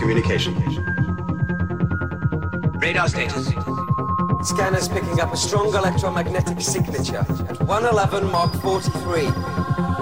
communication. Radar status. Scanner's picking up a strong electromagnetic signature at 111 Mark 43.